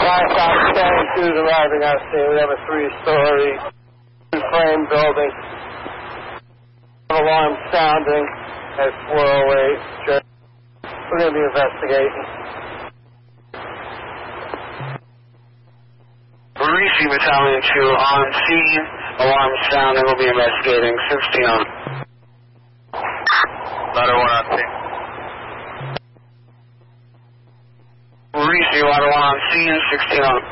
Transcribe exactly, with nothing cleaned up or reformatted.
Blackhawk ten two is arriving on scene. We have a three-story, two-frame building. Alarm sounding at four oh eight. We're going to be investigating. Risi Battalion two on scene. Alarm sounding. We'll be investigating. sixteen on. Ladder one on scene. Risi, Ladder one on scene. sixteen on.